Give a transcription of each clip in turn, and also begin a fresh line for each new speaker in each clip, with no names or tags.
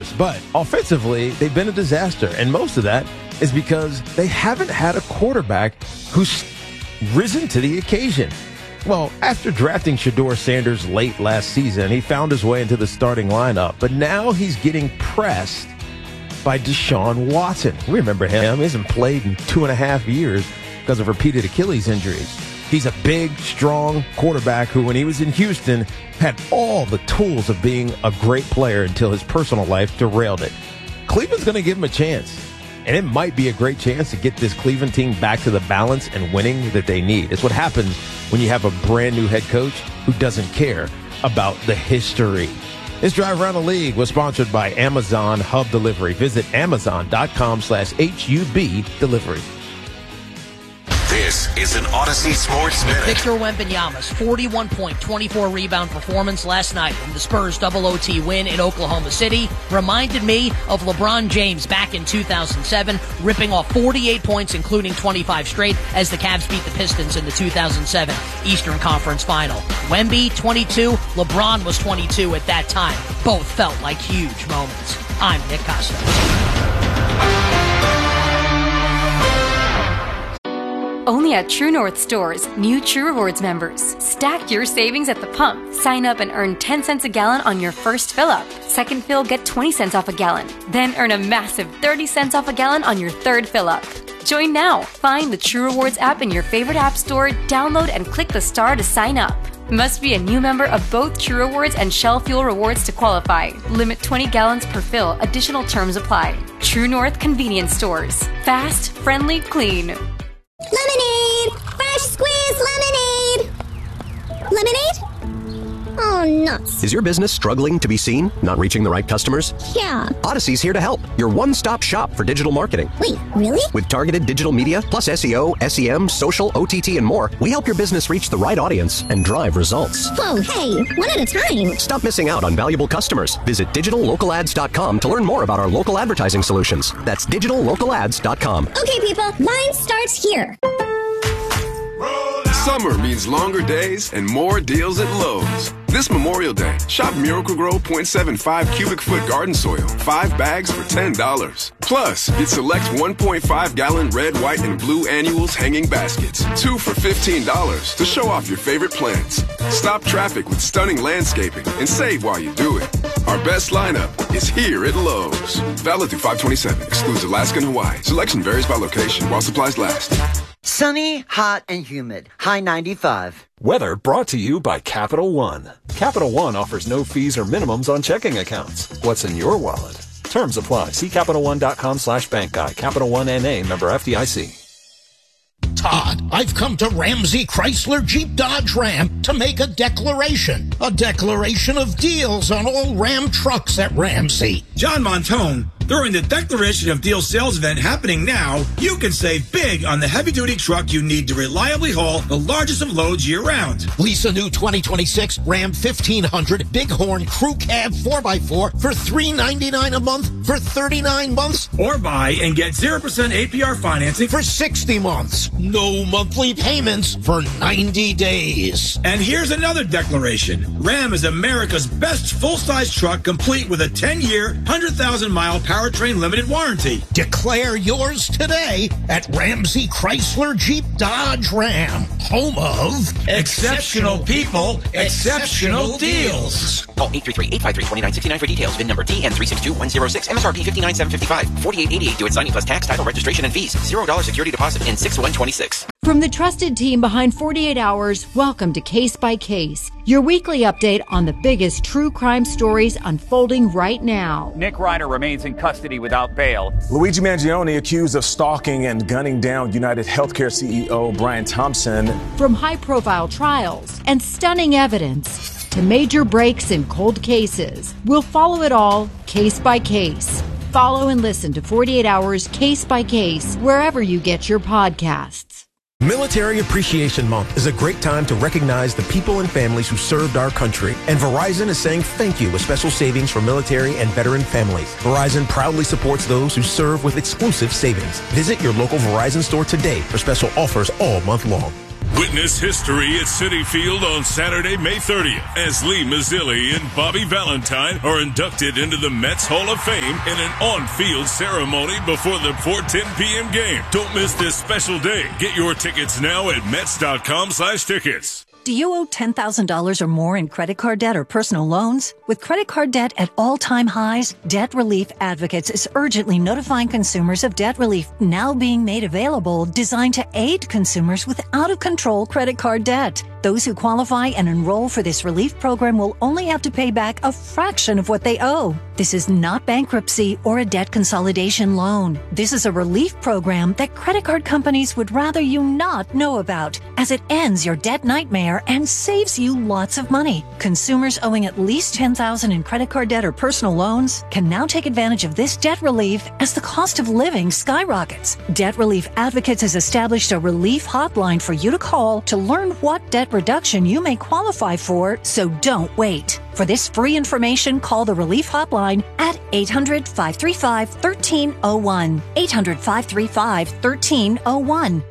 But offensively, they've been a disaster. And most of that is because they haven't had a quarterback who's risen to the occasion. Well, after drafting Shedeur Sanders late last season, he found his way into the starting lineup. But now he's getting pressed by Deshaun Watson. We remember him. He hasn't played in 2.5 years because of repeated Achilles injuries. He's a big, strong quarterback who, when he was in Houston, had all the tools of being a great player until his personal life derailed it. Cleveland's going to give him a chance, and it might be a great chance to get this Cleveland team back to the balance and winning that they need. It's what happens when you have a brand-new head coach who doesn't care about the history. This Drive Around the League was sponsored by Amazon Hub Delivery. Visit Amazon.com/HUB Delivery.
This is an Odyssey Sports Minute.
Victor Wembanyama's 41-point, 24-rebound performance last night in the Spurs double OT win in Oklahoma City reminded me of LeBron James back in 2007, ripping off 48 points, including 25 straight, as the Cavs beat the Pistons in the 2007 Eastern Conference Final. Wemby, 22. LeBron was 22 at that time. Both felt like huge moments. I'm Nick Costa.
Only at True North stores, new True Rewards members. Stack your savings at the pump. Sign up and earn 10 cents a gallon on your first fill-up. Second fill, get 20 cents off a gallon. Then earn a massive 30 cents off a gallon on your third fill-up. Join now. Find the True Rewards app in your favorite app store, download and click the star to sign up. Must be a new member of both True Rewards and Shell Fuel Rewards to qualify. Limit 20 gallons per fill. Additional terms apply. True North Convenience Stores. Fast, friendly, clean.
Lemonade! Fresh squeezed lemonade! Lemonade? Oh, nuts.
Is your business struggling to be seen? Not reaching the right customers?
Yeah.
Odyssey's here to help. Your one-stop shop for digital marketing.
Wait, really?
With targeted digital media, plus SEO, SEM, social, OTT, and more, we help your business reach the right audience and drive results.
Whoa, hey, one at a time.
Stop missing out on valuable customers. Visit digitallocalads.com to learn more about our local advertising solutions. That's digitallocalads.com.
Okay, people, line starts here.
Summer means longer days and more deals at Lowe's. This Memorial Day, shop Miracle-Gro 0.75 cubic foot garden soil, 5 bags for $10. Plus, get select 1.5 gallon red, white, and blue annuals hanging baskets, 2 for $15 to show off your favorite plants. Stop traffic with stunning landscaping and save while you do it. Our best lineup is here at Lowe's. Valid through 5/27. Excludes Alaska and Hawaii. Selection varies by location while supplies last.
Sunny, hot, and humid. High 95.
Weather brought to you by Capital One. Capital One offers no fees or minimums on checking accounts. What's in your wallet? Terms apply. See CapitalOne.com/bank guide. Capital One NA, member FDIC.
Todd, I've come to Ramsey Chrysler Jeep Dodge Ram to make a declaration of deals on all Ram trucks at Ramsey.
John Montone, during the Declaration of Deals sales event happening now, you can save big on the heavy-duty truck you need to reliably haul the largest of loads year-round.
Lease a new 2026 Ram 1500 Bighorn Crew Cab 4x4 for $399 a month for 39 months.
Or buy and get 0% APR financing
for 60 months. No monthly payments for 90 days.
And here's another declaration. Ram is America's best full-size truck, complete with a 10-year, 100,000-mile powertrain limited warranty.
Declare yours today at Ramsey Chrysler Jeep Dodge Ram, home of
exceptional people, exceptional deals.
Call 833-853-2969 for details. VIN number TN362106. MSRP $59,755. $48.88 due at signing plus tax, title, registration, and fees. $0 security deposit in 6/126.
From the trusted team behind 48 Hours, welcome to Case by Case, your weekly update on the biggest true crime stories unfolding right now.
Nick Ryder remains in custody without bail.
Luigi Mangione accused of stalking and gunning down United Healthcare CEO Brian Thompson.
From high-profile trials and stunning evidence to major breaks in cold cases, we'll follow it all case by case. Follow and listen to 48 Hours Case by Case wherever you get your podcasts.
Military Appreciation Month is a great time to recognize the people and families who served our country. And Verizon is saying thank you with special savings for military and veteran families. Verizon proudly supports those who serve with exclusive savings. Visit your local Verizon store today for special offers all month long.
Witness history at Citi Field on Saturday, May 30th, as Lee Mazzilli and Bobby Valentine are inducted into the Mets Hall of Fame in an on-field ceremony before the 4:10 p.m. game. Don't miss this special day. Get your tickets now at Mets.com/tickets.
Do you owe $10,000 or more in credit card debt or personal loans? With credit card debt at all-time highs, Debt Relief Advocates is urgently notifying consumers of debt relief now being made available, designed to aid consumers with out-of-control credit card debt. Those who qualify and enroll for this relief program will only have to pay back a fraction of what they owe. This is not bankruptcy or a debt consolidation loan. This is a relief program that credit card companies would rather you not know about, as it ends your debt nightmare and saves you lots of money. Consumers owing at least $10,000 in credit card debt or personal loans can now take advantage of this debt relief as the cost of living skyrockets. Debt Relief Advocates has established a relief hotline for you to call to learn what debt reduction you may qualify for, so don't wait. For this free information, call the Relief Hotline at 800-535-1301. 800-535-1301.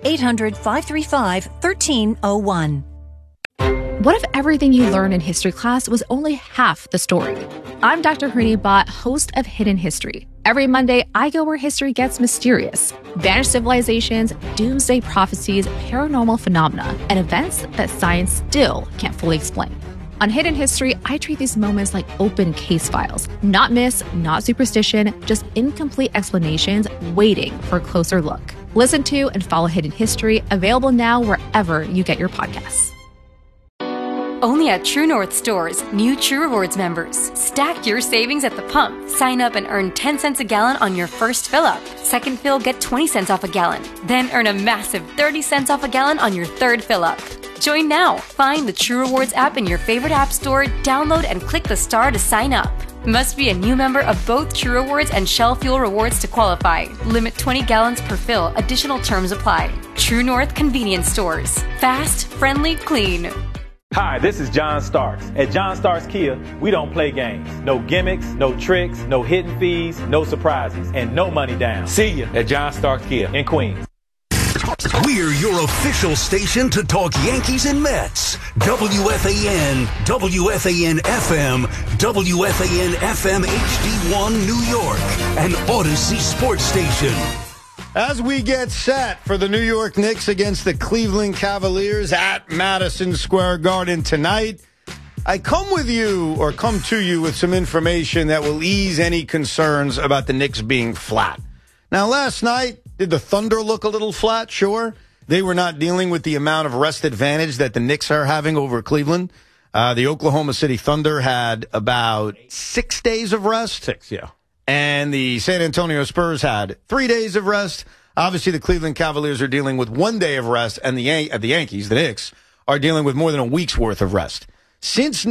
800-535-1301.
What if everything you learned in history class was only half the story? I'm Dr. Harini Bhatt, host of Hidden History. Every Monday, I go where history gets mysterious. Vanished civilizations, doomsday prophecies, paranormal phenomena, and events that science still can't fully explain. On Hidden History, I treat these moments like open case files. Not myths, not superstition, just incomplete explanations waiting for a closer look. Listen to and follow Hidden History, available now wherever you get your podcasts.
Only at True North stores, new True Rewards members. Stack your savings at the pump. Sign up and earn 10 cents a gallon on your first fill up. Second fill, get 20 cents off a gallon. Then earn a massive 30 cents off a gallon on your third fill up. Join now. Find the True Rewards app in your favorite app store, download and click the star to sign up. Must be a new member of both True Rewards and Shell Fuel Rewards to qualify. Limit 20 gallons per fill. Additional terms apply. True North Convenience Stores. Fast, friendly, clean.
Hi, this is John Starks. At John Starks Kia, we don't play games. No gimmicks, no tricks, no hidden fees, no surprises, and no money down. See you at John Starks Kia in Queens.
We're your official station to talk Yankees and Mets. WFAN, WFAN FM, WFAN FM HD1 New York, an Odyssey sports station.
As we get set for the New York Knicks against the Cleveland Cavaliers at Madison Square Garden tonight, I come to you with some information that will ease any concerns about the Knicks being flat. Now, last night, did the Thunder look a little flat? Sure. They were not dealing with the amount of rest advantage that the Knicks are having over Cleveland. The Oklahoma City Thunder had about 6 days of rest.
6, yeah.
And the San Antonio Spurs had 3 days of rest. Obviously, the Cleveland Cavaliers are dealing with 1 day of rest, and the Yankees, the Knicks, are dealing with more than a week's worth of rest. Since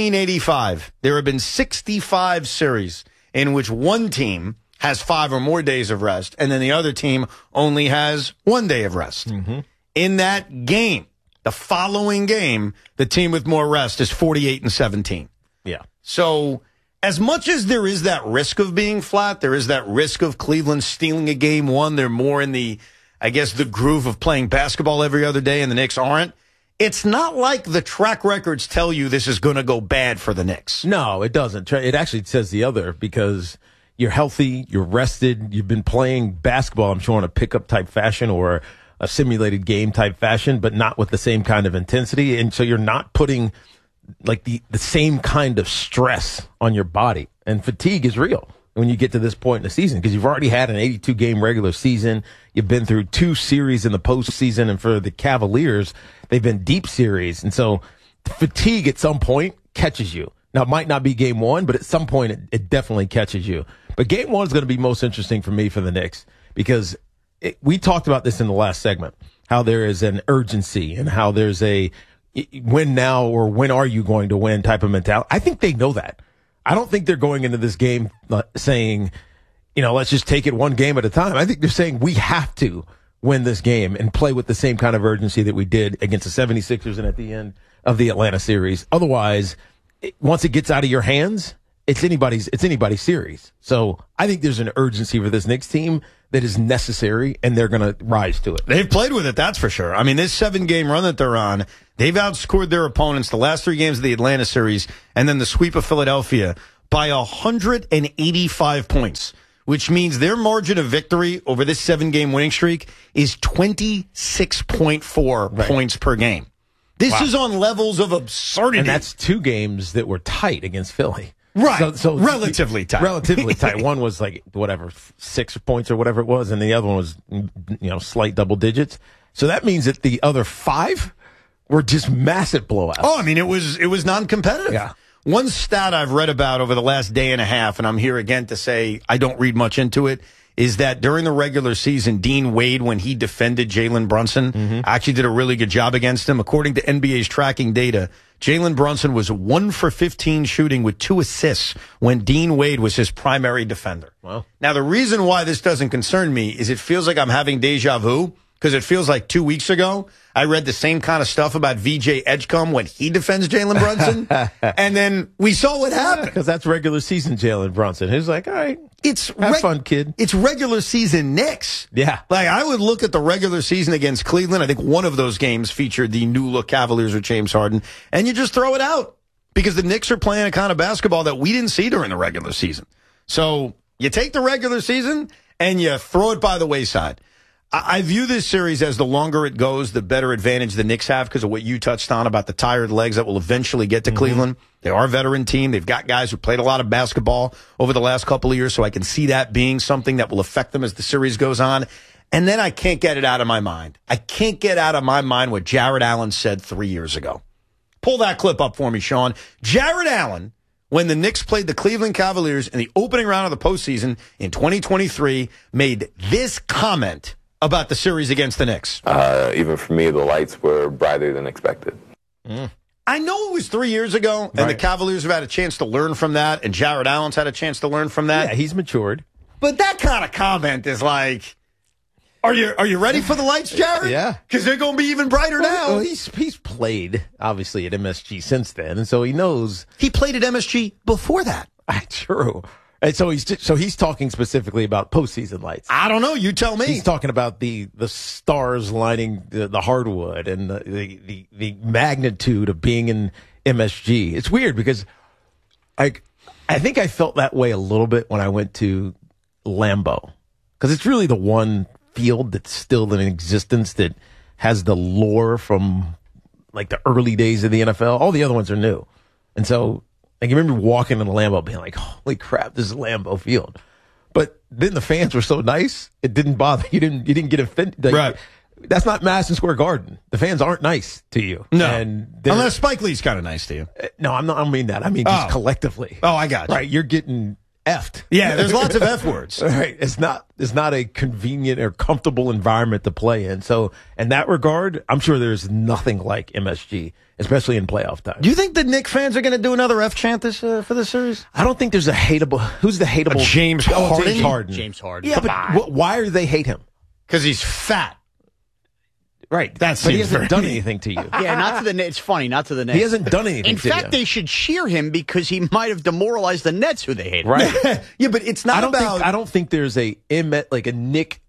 1985, there have been 65 series in which one team has 5 or more days of rest, and then the other team only has 1 day of rest. Mm-hmm. In that game, the following game, the team with more rest is 48-17.
Yeah.
So as much as there is that risk of being flat, there is that risk of Cleveland stealing a game one. They're more in the groove of playing basketball every other day, and the Knicks aren't. It's not like the track records tell you this is going to go bad for the Knicks.
No, it doesn't. It actually says the other, because you're healthy, you're rested, you've been playing basketball, I'm sure, in a pickup type fashion or a simulated game type fashion, but not with the same kind of intensity. And so you're not putting like the same kind of stress on your body, and fatigue is real when you get to this point in the season, because you've already had an 82 game regular season. You've been through 2 series in the postseason, and for the Cavaliers, they've been deep series. And so fatigue at some point catches you. Now, it might not be game one, but at some point it definitely catches you. But game one is going to be most interesting for me for the Knicks, because we talked about this in the last segment, how there is an urgency and how there's a win now or when are you going to win type of mentality. I think they know that. I don't think they're going into this game saying, let's just take it one game at a time. I think they're saying we have to win this game and play with the same kind of urgency that we did against the 76ers and at the end of the Atlanta series. Otherwise, once it gets out of your hands, it's anybody's series. So I think there's an urgency for this Knicks team that is necessary, and they're going to rise to it.
They've played with it, that's for sure. I mean, this 7-game run that they're on, they've outscored their opponents the last 3 games of the Atlanta series and then the sweep of Philadelphia by 185 points, which means their margin of victory over this 7-game winning streak is 26.4 points per game. This is on levels of absurdity.
And that's 2 games that were tight against Philly.
Right. So relatively tight.
Relatively tight. One was 6 points or whatever it was, and the other one was, slight double digits. So that means that the other 5 were just massive blowouts.
Oh, I mean, it was non-competitive.
Yeah.
One stat I've read about over the last day and a half, and I'm here again to say I don't read much into it, is that during the regular season, Dean Wade, when he defended Jalen Brunson, actually did a really good job against him. According to NBA's tracking data, Jalen Brunson was 1 for 15 shooting with 2 assists when Dean Wade was his primary defender.
Wow.
Now, the reason why this doesn't concern me is it feels like I'm having deja vu, because it feels like 2 weeks ago, I read the same kind of stuff about VJ Edgecombe when he defends Jalen Brunson. And then we saw what happened.
Because that's regular season Jalen Brunson. He's like, all right, have fun, kid.
It's regular season Knicks.
Yeah.
Like, I would look at the regular season against Cleveland. I think one of those games featured the new-look Cavaliers with James Harden. And you just throw it out because the Knicks are playing a kind of basketball that we didn't see during the regular season. So you take the regular season and you throw it by the wayside. I view this series as the longer it goes, the better advantage the Knicks have because of what you touched on about the tired legs that will eventually get to Cleveland. They are a veteran team. They've got guys who played a lot of basketball over the last couple of years, so I can see that being something that will affect them as the series goes on. And then I can't get it out of my mind. I can't get out of my mind what Jared Allen said 3 years ago. Pull that clip up for me, Sean. Jared Allen, when the Knicks played the Cleveland Cavaliers in the opening round of the postseason in 2023, made this comment about the series against the Knicks.
Even for me, the lights were brighter than expected.
I know it was 3 years ago, and the Cavaliers have had a chance to learn from that, and Jared Allen's had a chance to learn from that.
Yeah, he's matured.
But that kind of comment is like, are you ready for the lights, Jared?
Yeah.
Because they're going to be even brighter now.
Well, he's played, obviously, at MSG since then, and so he knows.
He played at MSG before that.
True. And so he's talking specifically about postseason lights.
I don't know. You tell me.
He's talking about the stars lining the hardwood and the magnitude of being in MSG. It's weird because I think I felt that way a little bit when I went to Lambeau because it's really the one field that's still in existence that has the lore from like the early days of the NFL. All the other ones are new, and so. Like, you remember walking in the Lambeau being like, holy crap, this is Lambeau Field. But then the fans were so nice, it didn't bother. You didn't get offended. Like,
right.
That's not Madison Square Garden. The fans aren't nice to you.
No.
And
unless Spike Lee's kind of nice to you.
No, I don't mean that. I mean just collectively.
Oh, I got you.
Right, you're getting effed.
Yeah, there's lots of F words.
Right. It's not a convenient or comfortable environment to play in. So in that regard, I'm sure there's nothing like MSG, especially in playoff time.
Do you think the Knicks fans are going to do another F chant this for this series?
I don't think there's a hateable. Who's the hateable?
James Harden.
James Harden.
James Harden.
Yeah, but why do they hate him?
Because he's fat.
Right.
But
he hasn't done anything to you.
Yeah, not to the Nets. It's funny, not to the Nets.
He hasn't done anything to you.
In fact, they should cheer him because he might have demoralized the Nets, who they hate.
Right.
Yeah, but it's not about.
I don't think there's a Nick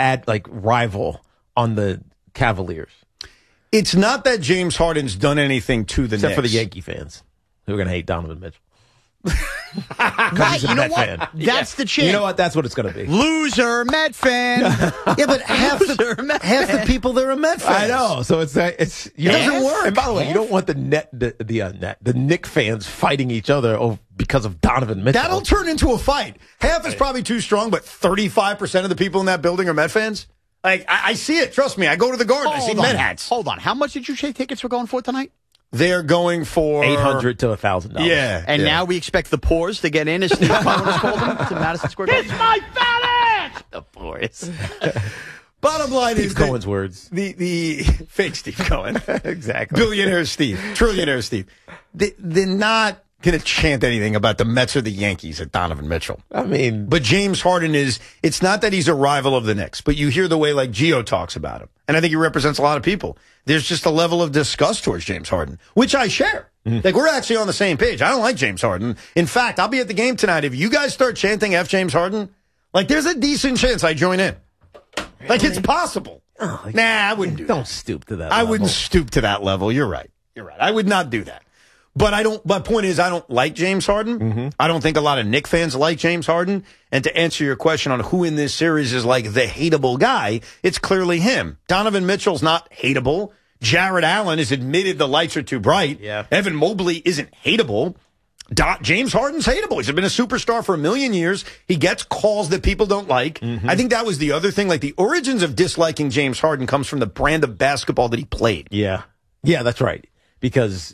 rival on the Cavaliers.
It's not that James Harden's done anything to the Knicks.
Except for the Yankee fans who are going to hate Donovan Mitchell.
Right, you know what? That's the chant.
You know what? That's what it's going to be.
Loser Met fan.
Yeah, but half the people there are Met fans.
I know. So it doesn't work. And by the way, you don't want the Knick fans fighting each other because of Donovan Mitchell.
That'll turn into a fight. Half is probably too strong, but 35% of the people in that building are Met fans. Like I see it. Trust me. I go to the Garden. I see Met hats.
Hold on. How much did you say tickets were going for tonight?
They're going for
$800 to $1,000.
Yeah,
and now we expect the Poors to get in, as Steve Collins called them, to Madison Square Garden.
It's my ballot!
The Poors.
Bottom line
Steve
is
Cohen's words.
The fake Steve Cohen,
exactly.
Billionaire Steve, trillionaire Steve. They're not going to chant anything about the Mets or the Yankees at Donovan Mitchell.
I mean,
but James Harden it's not that he's a rival of the Knicks, but you hear the way like Gio talks about him. And I think he represents a lot of people. There's just a level of disgust towards James Harden, which I share. Like, we're actually on the same page. I don't like James Harden. In fact, I'll be at the game tonight. If you guys start chanting F James Harden, like, there's a decent chance I join in. Like, it's possible. Nah, I wouldn't do that.
Don't stoop to that
I
level.
wouldn't stoop to that level. You're right. I would not do that. But my point is, I don't like James Harden. I don't think a lot of Knicks fans like James Harden. And to answer your question on who in this series is like the hateable guy, it's clearly him. Donovan Mitchell's not hateable. Jared Allen has admitted the lights are too bright.
Yeah.
Evan Mobley isn't hateable. James Harden's hateable. He's been a superstar for a million years. He gets calls that people don't like. I think that was the other thing. Like, the origins of disliking James Harden comes from the brand of basketball that he played.
Yeah, that's right. Because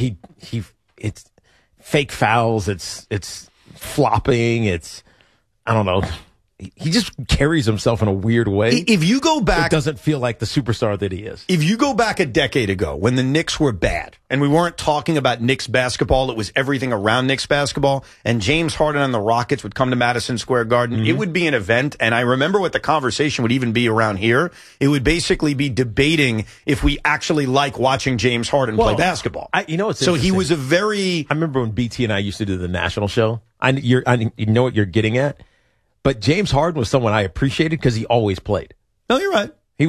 it's fake fouls. It's flopping. It's, I don't know. He just carries himself in a weird way.
If you go back,
it doesn't feel like the superstar that he is.
If you go back a decade ago when the Knicks were bad and we weren't talking about Knicks basketball, it was everything around Knicks basketball, and James Harden and the Rockets would come to Madison Square Garden, it would be an event. And I remember what the conversation would even be around here. It would basically be debating if we actually like watching James Harden play basketball. So he was a very...
I remember when BT and I used to do the national show. You know what you're getting at? But James Harden was someone I appreciated because he always played.
No, you're right.
He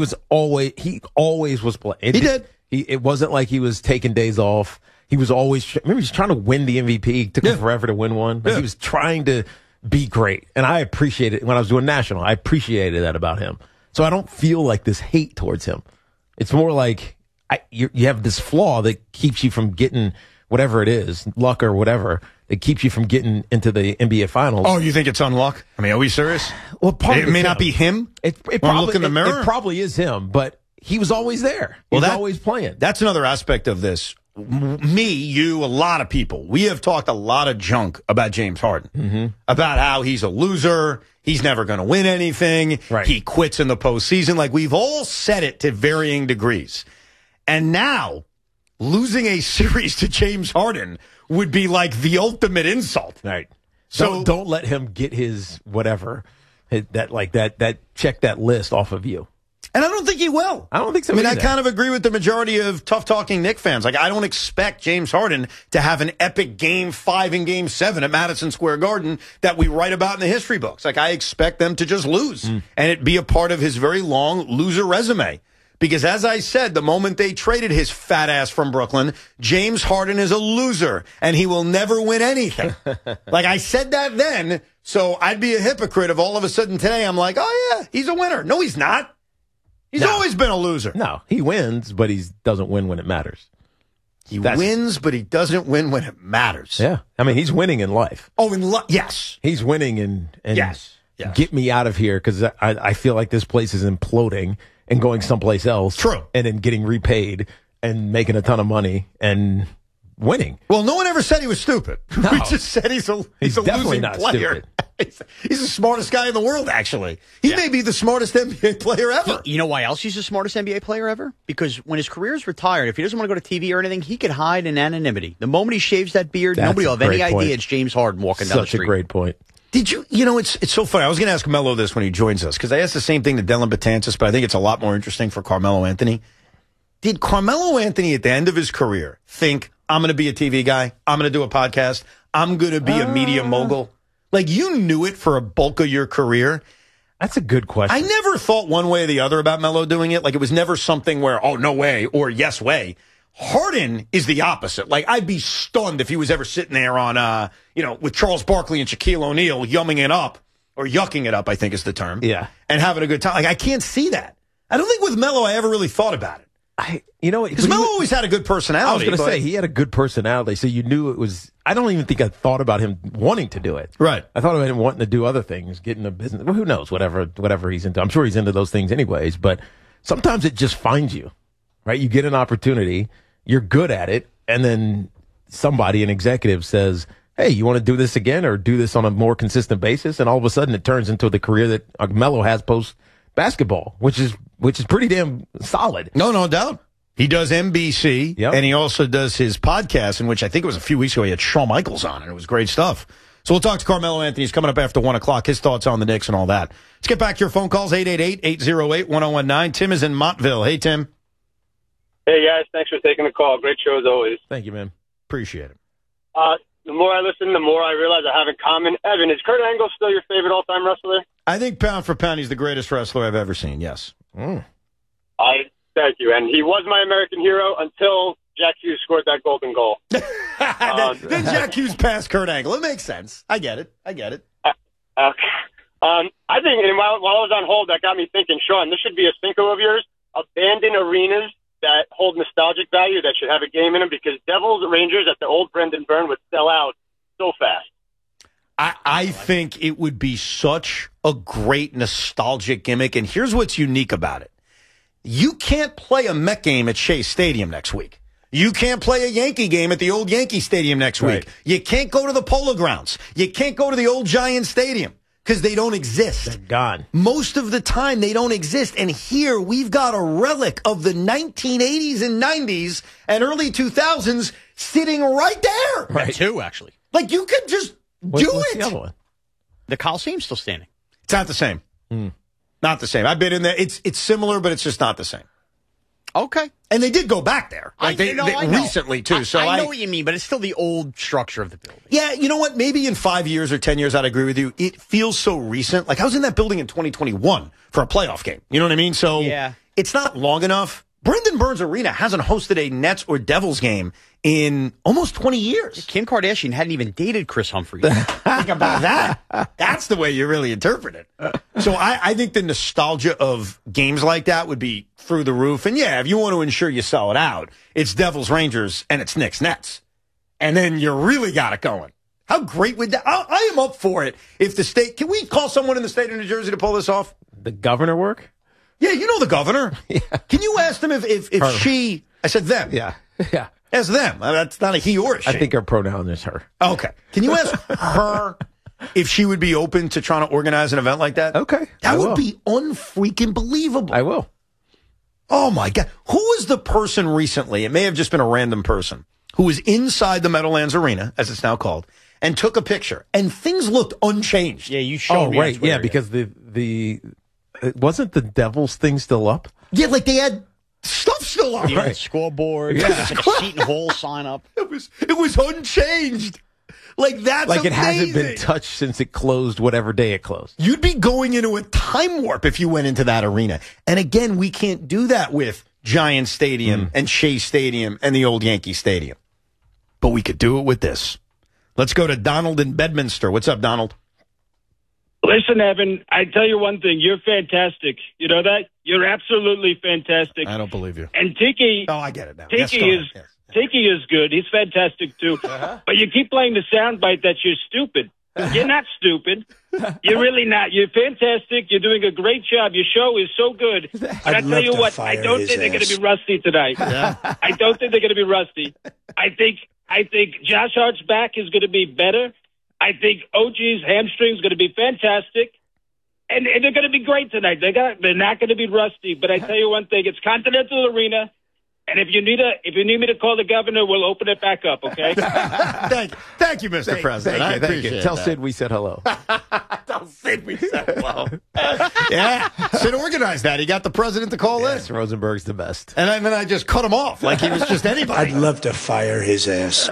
always was playing.
He did.
It wasn't like he was taking days off. He was always, remember, he was trying to win the MVP. It took him forever to win one. But he was trying to be great. And I appreciated it when I was doing national. I appreciated that about him. So I don't feel like this hate towards him. It's more like you have this flaw that keeps you from getting whatever it is, luck or whatever. It keeps you from getting into the NBA Finals.
Oh, you think it's unluck? I mean, are we serious?
Well,
it may not be him.
It probably, look in the mirror. It probably is him, but he was always there. He was always playing.
That's another aspect of this. Me, you, a lot of people, we have talked a lot of junk about James Harden, about how he's a loser. He's never going to win anything.
Right.
He quits in the postseason. Like, we've all said it to varying degrees. And now, losing a series to James Harden would be like the ultimate insult.
Right. So don't let him get his whatever, that check that list off of you.
And I don't think he will.
I don't think so.
I mean, I kind of agree with the majority of tough-talking Knicks fans. Like, I don't expect James Harden to have an epic Game 5 and Game 7 at Madison Square Garden that we write about in the history books. Like, I expect them to just lose and it be a part of his very long loser resume. Because as I said, the moment they traded his fat ass from Brooklyn, James Harden is a loser and he will never win anything. Like, I said that then, so I'd be a hypocrite if all of a sudden today I'm like, oh yeah, he's a winner. No, he's not. He's always been a loser.
No, he wins, but he doesn't win when it matters.
He wins, but he doesn't win when it matters.
Yeah. I mean, he's winning in life.
Oh, yes.
He's winning and
yes.
Get me out of here because I feel like this place is imploding and going someplace else.
True.
And then getting repaid and making a ton of money and winning.
Well, no one ever said he was stupid. No. We just said he's a
definitely
losing
not
player.
Stupid.
He's the smartest guy in the world, actually. He may be the smartest NBA player ever.
You know why else he's the smartest NBA player ever? Because when his career's retired, if he doesn't want to go to TV or anything, he could hide in anonymity. The moment he shaves that beard, nobody will have any idea it's James Harden walking down the street.
Such a great point.
Did it's so funny. I was going to ask Mello this when he joins us, because I asked the same thing to Dylan Betances, but I think it's a lot more interesting for Carmelo Anthony. Did Carmelo Anthony at the end of his career think, I'm going to be a TV guy, I'm going to do a podcast, I'm going to be a media mogul? Like, you knew it for a bulk of your career.
That's a good question.
I never thought one way or the other about Melo doing it. Like, it was never something where, oh, no way, or yes way. Harden is the opposite. Like, I'd be stunned if he was ever sitting there on, with Charles Barkley and Shaquille O'Neal yumming it up, or yucking it up, I think is the term.
Yeah.
And having a good time. Like, I can't see that. I don't think with Melo I ever really thought about it. Because Melo always had a good personality.
I was going to say, he had a good personality, so you knew it was... I don't even think I thought about him wanting to do it.
Right.
I thought about him wanting to do other things, getting a business. Well, who knows, whatever he's into. I'm sure he's into those things anyways, but sometimes it just finds you, right? You get an opportunity, you're good at it, and then somebody, an executive, says, hey, you want to do this again or do this on a more consistent basis? And all of a sudden it turns into the career that Melo has post-basketball, which is pretty damn solid.
No doubt. He does NBC, and he also does his podcast, in which I think it was a few weeks ago, he had Shawn Michaels on, and it was great stuff. So we'll talk to Carmelo Anthony. He's coming up after 1 o'clock, his thoughts on the Knicks and all that. Let's get back to your phone calls, 888-808-1019. Tim is in Montville. Hey, Tim.
Hey, guys. Thanks for taking the call. Great show as always.
Thank you, man.
Appreciate it.
The more I listen, the more I realize I have in common. Evan, is Kurt Angle still your favorite all-time wrestler?
I think pound for pound, he's the greatest wrestler I've ever seen, yes.
Thank you. And he was my American hero until Jack Hughes scored that golden goal.
Then Jack Hughes passed Kurt Angle. It makes sense. I get it.
Okay. I think, and while I was on hold, that got me thinking, Sean, this should be a Cinco of yours. Abandon arenas that hold nostalgic value that should have a game in them, because Devils Rangers at the old Brendan Byrne would sell out so fast.
I think it would be such a great nostalgic gimmick, and here's what's unique about it. You can't play a Met game at Shea Stadium next week. You can't play a Yankee game at the old Yankee Stadium next week. You can't go to the Polo Grounds. You can't go to the old Giant Stadium because they don't exist.
They're gone.
Most of the time, they don't exist. And here, we've got a relic of the 1980s and 90s and early 2000s sitting right there.
Right. Two, actually.
Like, you could just do
what's
it.
The other one?
The Coliseum's still standing.
It's not the same. Not the same. I've been in there. It's similar, but it's just not the same.
Okay.
And they did go back there. Like
I know.
Recently, too.
I know what you mean, but it's still the old structure of the building.
Yeah, you know what? Maybe in 5 years or 10 years, I'd agree with you. It feels so recent. Like, I was in that building in 2021 for a playoff game. You know what I mean? So it's not long enough. Brendan Burns Arena hasn't hosted a Nets or Devils game in almost 20 years.
Kim Kardashian hadn't even dated Chris Humphrey.
Think about that. That's the way you really interpret it. So I think the nostalgia of games like that would be through the roof. And yeah, if you want to ensure you sell it out, it's Devils Rangers and it's Knicks Nets. And then you really got it going. How great would that? I am up for it. If the state, can we call someone in the state of New Jersey to pull this off?
The governor work?
Yeah, you know the governor. Yeah. Can you ask them if she, I said them.
Yeah.
Ask them. That's not a he or a she.
I think her pronoun is her.
Okay. Can you ask her if she would be open to trying to organize an event like that?
Okay.
That would be unfreaking believable.
I will.
Oh, my God. Who was the person recently, it may have just been a random person, who was inside the Meadowlands Arena, as it's now called, and took a picture, and things looked unchanged.
Yeah, you showed me.
Right. Yeah, because the wasn't the Devils thing still up?
Yeah, like they had stuff still up.
Yeah, scoreboard.
Yeah.
Like a Seton Hall sign up.
It was unchanged. Like, that's
like it
amazing.
hasn't been touched since it closed, whatever day it closed.
You'd be going into a time warp if you went into that arena. And again, we can't do that with Giant Stadium and Shea Stadium and the old Yankee Stadium. But we could do it with this. Let's go to Donald in Bedminster. What's up, Donald?
Listen, Evan, I tell you one thing. You're fantastic. You know that? You're absolutely fantastic.
I don't believe you.
And Tiki...
Oh, I get it now.
Tiki is good. He's fantastic, too. But you keep playing the soundbite that you're stupid. You're not stupid. You're really not. You're fantastic. You're doing a great job. Your show is so good. But I tell you what, I don't think they're going to be rusty tonight. I don't think they're going to be rusty. I think Josh Hart's back is going to be better. I think OG's hamstring is going to be fantastic. And they're going to be great tonight. They're not going to be rusty. But I tell you one thing, it's Continental Arena. And if you need me to call the governor, we'll open it back up, okay?
Thank you, Mr. President. I appreciate it.
Tell Sid we said hello.
Tell Sid we said hello. Yeah, Sid organized that. He got the president to call in.
Rosenberg's the best.
And then I just cut him off like he was just anybody.
I'd love to fire his ass.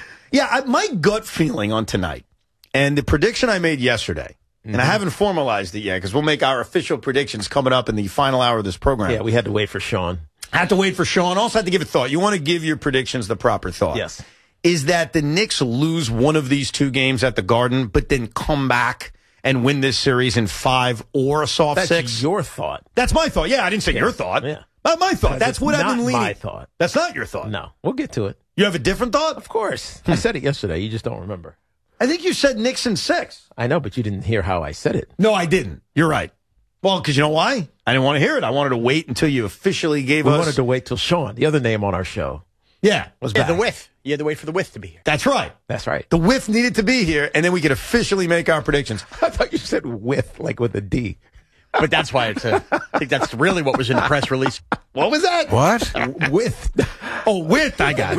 My gut feeling on tonight, and the prediction I made yesterday, and I haven't formalized it yet because we'll make our official predictions coming up in the final hour of this program.
Yeah, we had to wait for Sean.
Had to wait for Sean. Also had to give it thought. You want to give your predictions the proper thought.
Yes.
Is that the Knicks lose one of these two games at the Garden, but then come back and win this series in 5 or a soft 6?
That's your thought.
That's my thought. Yeah, I didn't say your thought.
Yeah.
My thought. That's what I've been leaning.
My thought.
That's not your thought.
No. We'll get to it.
You have a different thought?
Of course. I said it yesterday. You just don't remember.
I think you said Knicks in 6.
I know, but you didn't hear how I said it.
No, I didn't. You're right. Well, because you know why? I didn't want to hear it. I wanted to wait until you officially gave us...
We wanted to wait till Sean, the other name on our show.
Yeah, was back.
The Whiff. You had to wait for the Whiff to be here.
That's right.
That's right.
The Whiff needed to be here, and then we could officially make our predictions.
I thought you said Whiff, like with a D.
But that's why it's I think that's really what was in the press release.
What was that?
What?
With. Oh, with. I got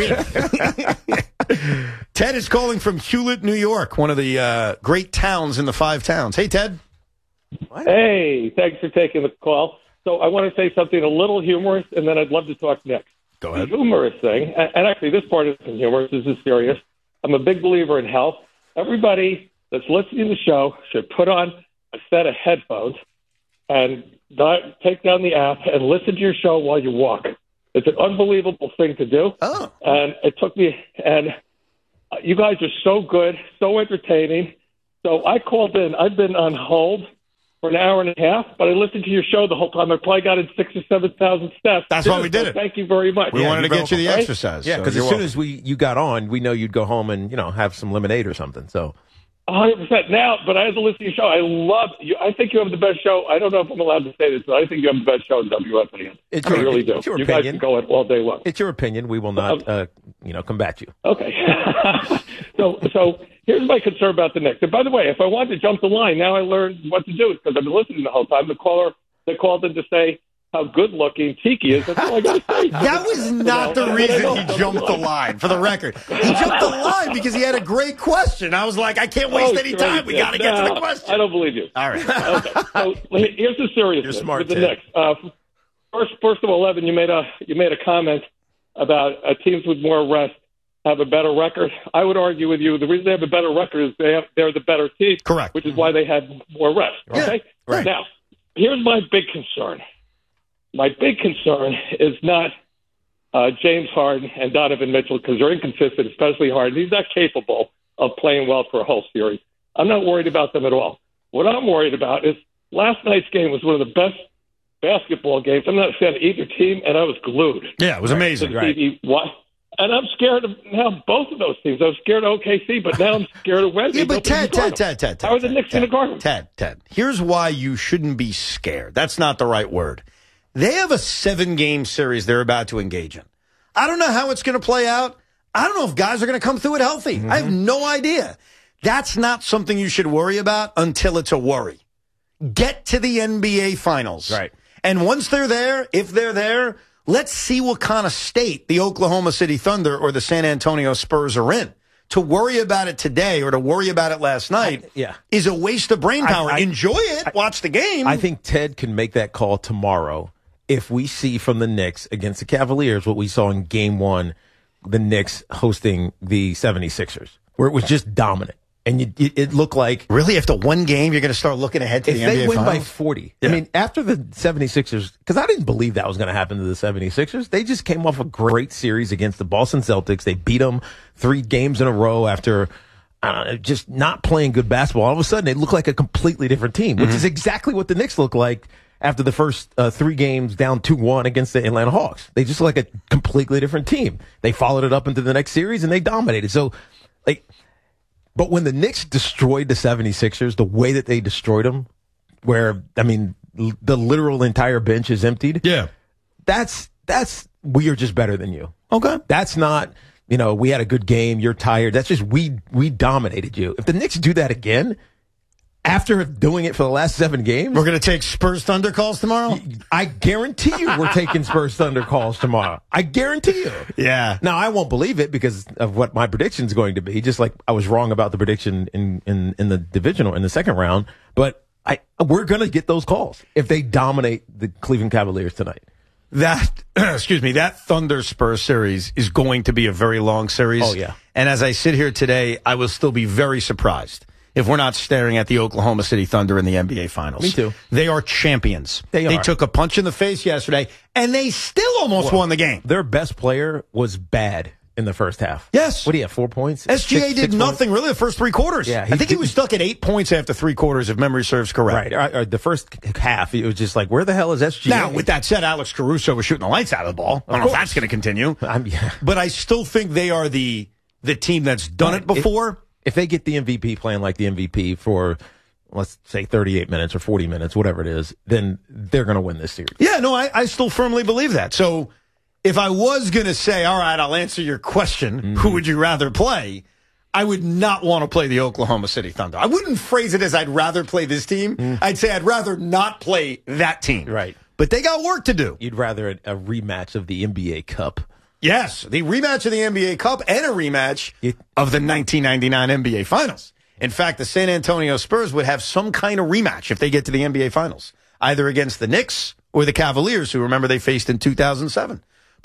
it. Ted is calling from Hewlett, New York, one of the great towns in the 5 towns. Hey, Ted.
What? Hey, thanks for taking the call. So I want to say something a little humorous, and then I'd love to talk next.
Go ahead.
Humorous thing, and actually this part isn't humorous, this is serious. I'm a big believer in health. Everybody that's listening to the show should put on a set of headphones and take down the app and listen to your show while you walk. It's an unbelievable thing to do.
Oh.
And it took me, and you guys are so good, so entertaining. So I called in. I've been on hold for an hour and a half, but I listened to your show the whole time. I probably got in 6,000 or 7,000 steps.
That's why we did it.
Thank you very much.
We wanted to get you the
Right?
exercise.
Yeah,
so
because
you're
as soon
welcome.
as you got on, we know you'd go home and have some lemonade or something. So
100% now, but I had to listen to your show. I love you. I think you have the best show. I don't know if I'm allowed to say this, but I think you have the best show in WFAN.
It's
I really do.
it's your
You guys
opinion.
can go it all day long.
It's your opinion. We will not, combat you.
Okay. So here's my concern about the Knicks. And by the way, if I wanted to jump the line, now I learned what to do because I've been listening the whole time. The caller that called in to say how good-looking Tiki is, that's all I got to say.
That was not the reason he jumped the line, for the record. He jumped the line because he had a great question. I was like, I can't waste any time. We got to get to the question.
I don't believe you.
All right.
Okay. So here's the seriousness
You're smart,
with the
Ted.
Knicks. First of all, 11, you made a comment about teams with more rest have a better record. I would argue with you. The reason they have a better record is they're the better team.
Correct.
Which is why they had more rest. Okay.
Yeah, right.
Now, here's my big concern. My big concern is not James Harden and Donovan Mitchell because they're inconsistent, especially Harden. He's not capable of playing well for a whole series. I'm not worried about them at all. What I'm worried about is last night's game was one of the best basketball games. I'm not a fan of either team, and I was glued.
Yeah, it was amazing.
To TV. And I'm scared of now both of those teams. I was scared of OKC, but now I'm scared of Wemby.
Yeah, but Ted.
How are the Knicks going to guard him?
Ted, here's why you shouldn't be scared. That's not the right word. They have a 7-game series they're about to engage in. I don't know how it's going to play out. I don't know if guys are going to come through it healthy. I have no idea. That's not something you should worry about until it's a worry. Get to the NBA Finals.
Right.
And once they're there, if they're there, let's see what kind of state the Oklahoma City Thunder or the San Antonio Spurs are in. To worry about it today or to worry about it last night is a waste of brain power. Enjoy it. Watch the game.
I think Ted can make that call tomorrow if we see from the Knicks against the Cavaliers what we saw in Game 1, the Knicks hosting the 76ers, where it was just dominant. And it looked like...
Really? After one game, you're going to start looking ahead to the NBA
If they win by
Finals?
40. Yeah. I mean, after the 76ers... Because I didn't believe that was going to happen to the 76ers. They just came off a great series against the Boston Celtics. They beat them 3 games in a row after... just not playing good basketball. All of a sudden, they look like a completely different team, which is exactly what the Knicks look like after the first 3 games down 2-1 against the Atlanta Hawks. They just look like a completely different team. They followed it up into the next series, and they dominated. So, but when the Knicks destroyed the 76ers, the way that they destroyed them, where, I mean, the literal entire bench is emptied.
Yeah.
That's we are just better than you.
Okay.
That's not... we had a good game. You're tired. That's just we dominated you. If the Knicks do that again, after doing it for the last 7 games,
we're going to take Spurs Thunder calls tomorrow?
I guarantee you we're taking Spurs Thunder calls tomorrow. I guarantee you.
Yeah.
Now, I won't believe it because of what my prediction is going to be, just like I was wrong about the prediction in the divisional, in the second round. But we're going to get those calls if they dominate the Cleveland Cavaliers tonight.
That Thunder Spurs series is going to be a very long series.
Oh, yeah.
And as I sit here today, I will still be very surprised if we're not staring at the Oklahoma City Thunder in the NBA Finals.
Me too.
They are champions. They
are.
took a punch in the face yesterday, and they still almost won the game.
Their best player was bad in the first half.
Yes.
What do you have, 4 points?
SGA did nothing really the first 3 quarters.
Yeah,
I think he was stuck at 8 points after 3 quarters, if memory serves correct.
Right. The first half, it was just like, where the hell is SGA?
Now, with that said, Alex Caruso was shooting the lights out of the ball. I don't know if that's going to continue. But I still think they are the team that's done it before.
If they get the MVP playing like the MVP for, let's say, 38 minutes or 40 minutes, whatever it is, then they're going to win this series.
Yeah, no, I still firmly believe that. So if I was going to say, all right, I'll answer your question, who would you rather play? I would not want to play the Oklahoma City Thunder. I wouldn't phrase it as I'd rather play this team. I'd say I'd rather not play that team.
Right.
But they got work to do.
You'd rather a rematch of the NBA Cup.
Yes, the rematch of the NBA Cup and a rematch of the 1999 NBA Finals. In fact, the San Antonio Spurs would have some kind of rematch if they get to the NBA Finals, either against the Knicks or the Cavaliers, who remember they faced in 2007.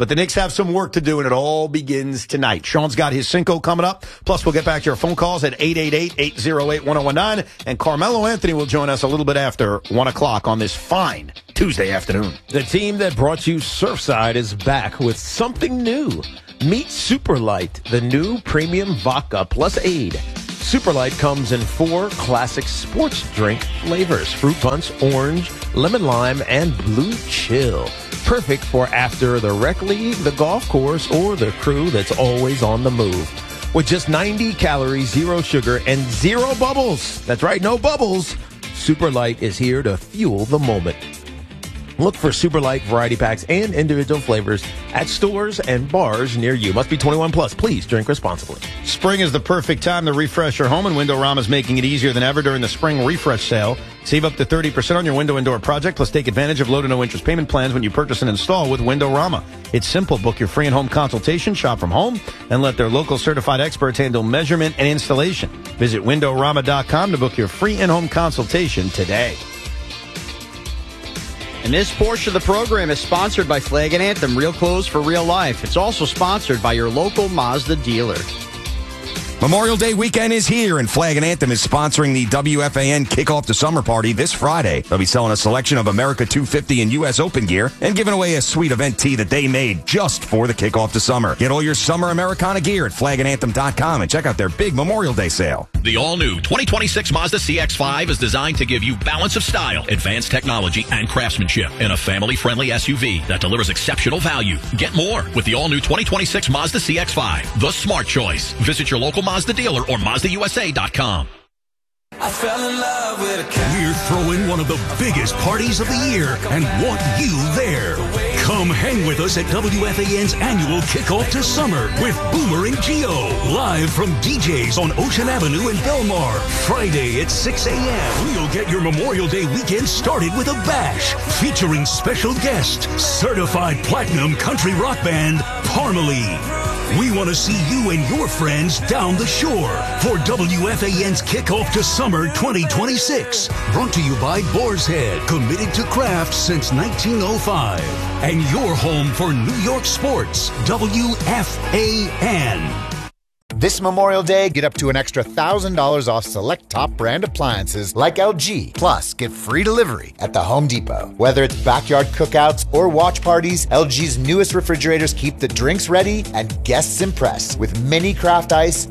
But the Knicks have some work to do, and it all begins tonight. Sean's got his Cinco coming up. Plus, we'll get back to your phone calls at 888-808-1019. And Carmelo Anthony will join us a little bit after 1 o'clock on this fine Tuesday afternoon.
The team that brought you Surfside is back with something new. Meet Superlight, the new premium vodka plus aid. Superlight comes in 4 classic sports drink flavors: fruit punch, orange, lemon lime, and blue chill. Perfect for after the rec league, the golf course, or the crew that's always on the move. With just 90 calories, 0 sugar, and 0 bubbles. That's right, no bubbles. Superlight is here to fuel the moment. Look for Superlight variety packs and individual flavors at stores and bars near you. Must be 21 plus. Please drink responsibly.
Spring is the perfect time to refresh your home, and Windorama is making it easier than ever during the spring refresh sale. Save up to 30% on your window and door project, plus take advantage of low to no interest payment plans when you purchase and install with Windorama. It's simple. Book your free in-home consultation, shop from home, and let their local certified experts handle measurement and installation. Visit Windorama.com to book your free in-home consultation today.
And this portion of the program is sponsored by Flag & Anthem, real clothes for real life. It's also sponsored by your local Mazda dealer.
Memorial Day weekend is here, and Flag & Anthem is sponsoring the WFAN Kickoff to Summer Party this Friday. They'll be selling a selection of America 250 and U.S. Open gear and giving away a sweet event tee that they made just for the Kickoff to Summer. Get all your summer Americana gear at flagandanthem.com and check out their big Memorial Day sale.
The all-new 2026 Mazda CX-5 is designed to give you balance of style, advanced technology, and craftsmanship in a family-friendly SUV that delivers exceptional value. Get more with the all-new 2026 Mazda CX-5, the smart choice. Visit your local Mazda dealer or MazdaUSA.com.
I fell in love with a cat. We're throwing one of the biggest parties of the year and want you there. Come hang with us at WFAN's annual Kickoff to Summer with Boomer and Gio. Live from DJ's on Ocean Avenue in Belmar. Friday at 6 a.m. We'll get your Memorial Day weekend started with a bash featuring special guest, certified platinum country rock band, Parmalee. We want to see you and your friends down the shore for WFAN's Kickoff to Summer 2026. Brought to you by Boar's Head, committed to craft since 1905. And your home for New York sports, WFAN.
This Memorial Day, get up to an extra $1,000 off select top brand appliances like LG. Plus, get free delivery at the Home Depot. Whether it's backyard cookouts or watch parties, LG's newest refrigerators keep the drinks ready and guests impressed with mini craft ice,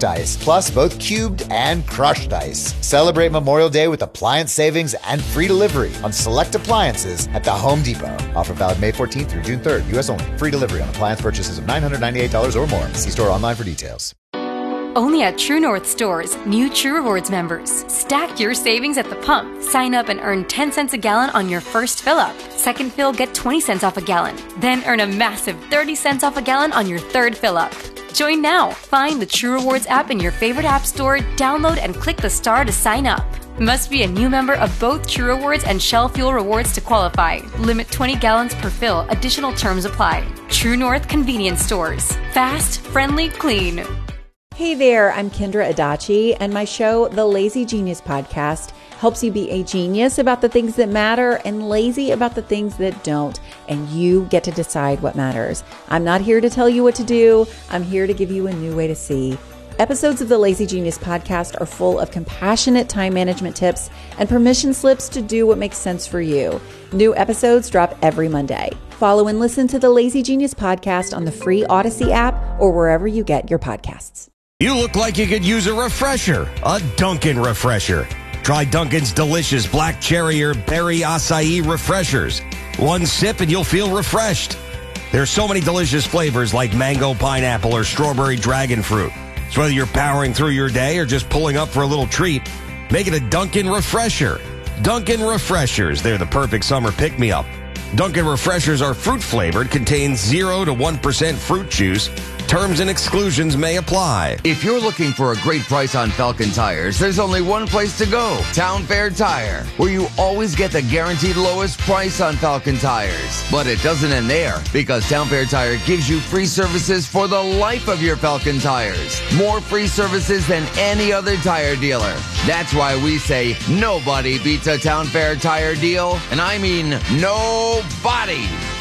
plus both cubed and crushed ice. Celebrate Memorial Day with appliance savings and free delivery on select appliances at the Home Depot. Offer valid May 14th through June 3rd. U.S. only. Free delivery on appliance purchases of $998 or more. See store online for details.
Only at True North stores, new True Rewards members. Stack your savings at the pump. Sign up and earn 10 cents a gallon on your first fill-up. Second fill, get 20 cents off a gallon. Then earn a massive 30 cents off a gallon on your third fill-up. Join now. Find the True Rewards app in your favorite app store, download and click the star to sign up. Must be a new member of both True Rewards and Shell Fuel Rewards to qualify. Limit 20 gallons per fill. Additional terms apply. True North Convenience Stores. Fast, friendly, clean.
Hey there, I'm Kendra Adachi, and my show, The Lazy Genius Podcast, helps you be a genius about the things that matter and lazy about the things that don't, and you get to decide what matters. I'm not here to tell you what to do. I'm here to give you a new way to see. Episodes of the Lazy Genius Podcast are full of compassionate time management tips and permission slips to do what makes sense for you. New episodes drop every Monday. Follow and listen to the Lazy Genius Podcast on the free Odyssey app or wherever you get your podcasts.
You look like you could use a refresher, a Dunkin' refresher. Try Dunkin's delicious black cherry or berry acai refreshers. One sip and you'll feel refreshed. There's so many delicious flavors like mango, pineapple, or strawberry dragon fruit. So whether you're powering through your day or just pulling up for a little treat, make it a Dunkin' refresher. Dunkin' refreshers, they're the perfect summer pick-me-up. Dunkin' refreshers are fruit flavored, contain 0 to 1% fruit juice. Terms and exclusions may apply.
If you're looking for a great price on Falcon tires, there's only one place to go. Town Fair Tire, where you always get the guaranteed lowest price on Falcon tires. But it doesn't end there, because Town Fair Tire gives you free services for the life of your Falcon tires. More free services than any other tire dealer. That's why we say nobody beats a Town Fair Tire deal, and I mean nobody.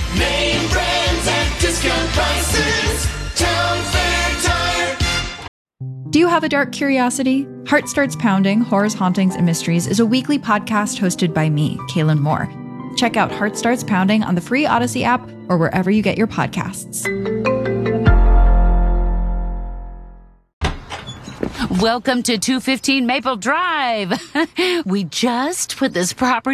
Name brands at discount prices. Town Fair Tire.
Do you have a dark curiosity? Heart Starts Pounding, Horrors, Hauntings, and Mysteries is a weekly podcast hosted by me, Kaylin Moore. Check out Heart Starts Pounding on the free Odyssey app or wherever you get your podcasts.
Welcome to 215 Maple Drive. We just put this property